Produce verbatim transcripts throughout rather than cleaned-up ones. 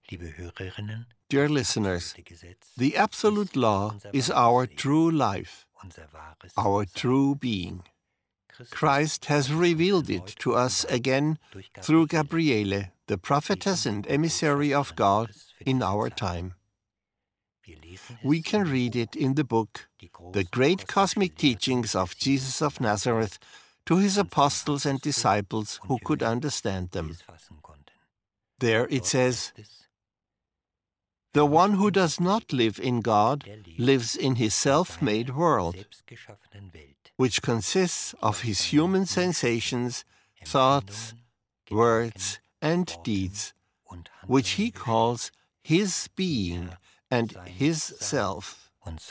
Dear listeners, the absolute law is our true life, our true being. Christ has revealed it to us again through Gabriele, the prophetess and emissary of God in our time. We can read it in the book, The Great Cosmic Teachings of Jesus of Nazareth, to his apostles and disciples who could understand them. There it says, "The one who does not live in God lives in his self-made world, which consists of his human sensations, thoughts, words, and deeds, which he calls his being and his self."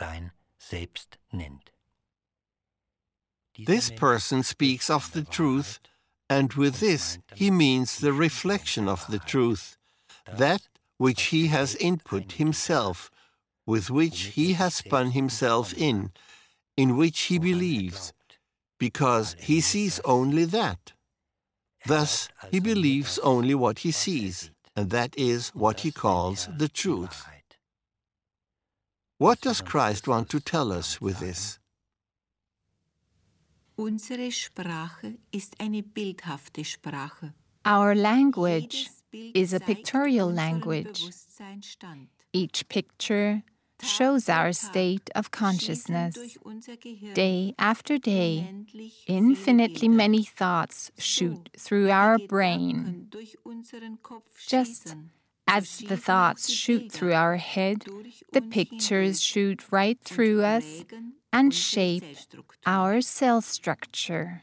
This person speaks of the truth, and with this he means the reflection of the truth, that which he has input himself, with which he has spun himself in, in which he believes, because he sees only that. Thus, he believes only what he sees, and that is what he calls the truth. What does Christ want to tell us with this? Unsere Sprache ist eine bildhafte Sprache. Our language is a pictorial language. Each picture shows our state of consciousness. Day after day, infinitely many thoughts shoot through our brain. Just as the thoughts shoot through our head, the pictures shoot right through us and shape our cell structure.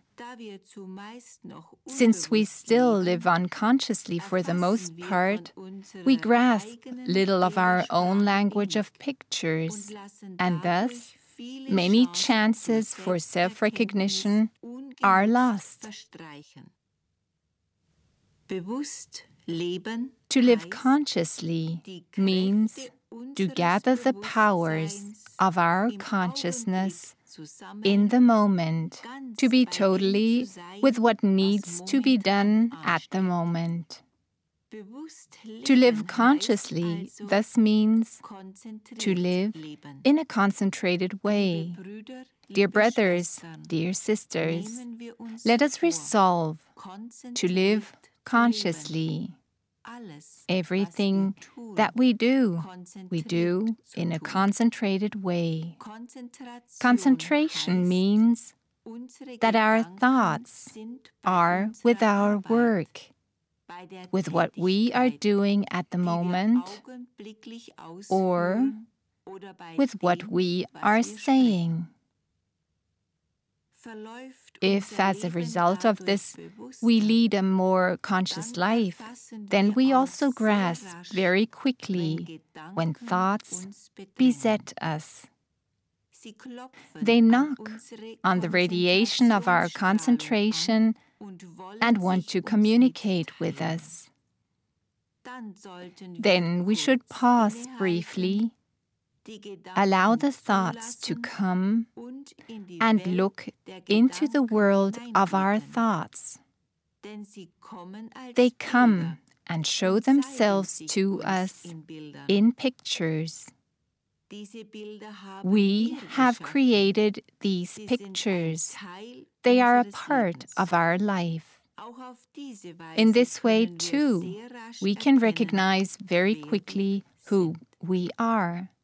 Since we still live unconsciously for the most part, we grasp little of our own language of pictures, and thus many chances for self-recognition are lost. To live consciously means to gather the powers of our consciousness in the moment, to be totally with what needs to be done at the moment. To live consciously thus means to live in a concentrated way. Dear brothers, dear sisters, let us resolve to live consciously. Everything that we do, we do in a concentrated way. Concentration means that our thoughts are with our work, with what we are doing at the moment, or with what we are saying. If, as a result of this, we lead a more conscious life, then we also grasp very quickly when thoughts beset us. They knock on the radiation of our concentration and want to communicate with us. Then we should pause briefly, allow the thoughts to come, and look into the world of our thoughts. They come and show themselves to us in pictures. We have created these pictures. They are a part of our life. In this way, too, we can recognize very quickly who we are.